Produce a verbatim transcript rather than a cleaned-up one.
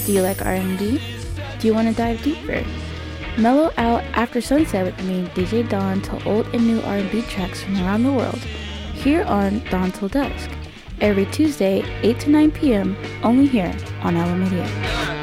Do you like R and B? Do you want to dive deeper? Mellow out after sunset with me, D J Dawn, to old and new R and B tracks from around the world, here on Dawn Till Dusk, every Tuesday, eight to nine p.m., only here on Alameda.